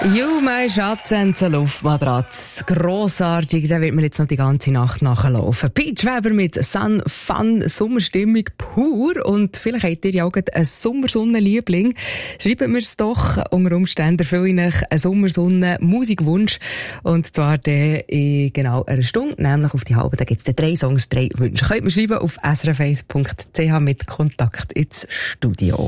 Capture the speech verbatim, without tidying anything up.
You, mein Schatz, und eine Luftmatratze. Grossartig, da wird man jetzt noch die ganze Nacht nachlaufen. Peach Weber mit Sun Fun, Sommerstimmung pur. Und vielleicht habt ihr ja auch einen Sommersonnenliebling. Schreibt mir es doch. Unter Umständen erfülle ich euch einen Sommersonnen-Musikwunsch. Und zwar der in genau einer Stunde, nämlich auf die halbe. Da gibt es drei Songs, drei Wünsche. Könnt ihr mir schreiben auf s r f eins punkt c h mit Kontakt ins Studio.